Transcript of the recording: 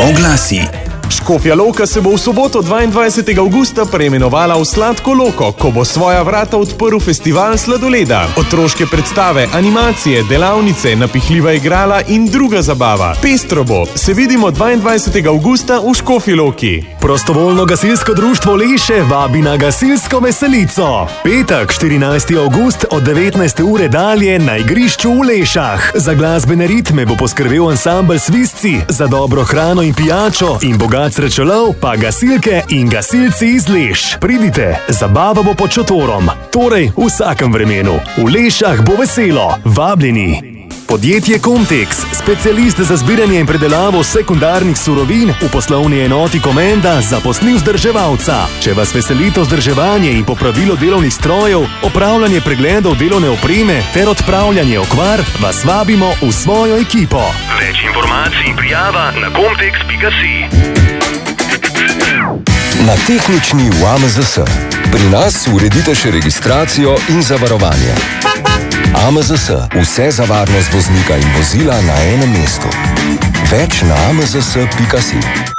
Oglasi. Škofja Loka se bo v soboto 22. avgusta preimenovala v Sladko Loko, ko bo svoja vrata odprl festival sladoleda. Otroške predstave, animacije, delavnice, napihljiva igrala in druga zabava. Pestro bo. Se vidimo 22. avgusta v Škofji Loki. Prostovoljno gasilsko društvo Leše vabi na gasilsko veselico. Petek, 14. avgust od 19. ure dalje na igrišču v Lešah. Za glasbene ritme bo poskrbel ansambel Svisci, za dobro hrano in pijačo in bogat srečolov pa gasilke in gasilci iz Leš. Pridite, zabava bo pod šotorom. Torej, v vsakem vremenu. V Lešah bo veselo. Vabljeni. Podjetje Comtex, specialist za zbiranje in predelavo sekundarnih surovin v poslovni enoti Komenda, zaposli vzdrževalca. Če vas veselito vzdrževanje in popravilo delovnih strojev, opravljanje pregledov delovne opreme ter odpravljanje okvar, vas vabimo v svojo ekipo. Več informacij in prijava na comtex.si. Na tehnični v AMZS. Pri nas uredite še registracijo in zavarovanje. AMZS. Vse za varnost voznika in vozila na enem mestu. Več na amzs.si.